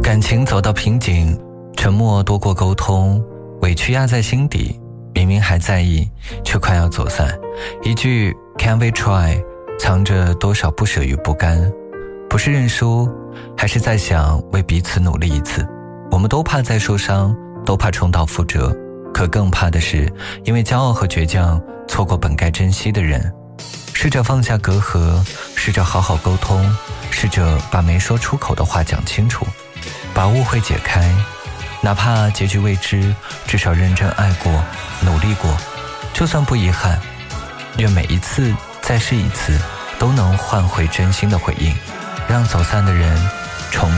感情走到瓶颈，沉默多过沟通，委屈压在心底，明明还在意，却快要走散。一句 Can we try， 藏着多少不舍与不甘。不是认输，还是在想为彼此努力一次。我们都怕再受伤，都怕重蹈覆辙，可更怕的是因为骄傲和倔强错过本该珍惜的人。试着放下隔阂，试着好好沟通，试着把没说出口的话讲清楚，把误会解开。哪怕结局未知，至少认真爱过，努力过，就算不遗憾。愿每一次再试一次，都能换回真心的回应，让走散的人重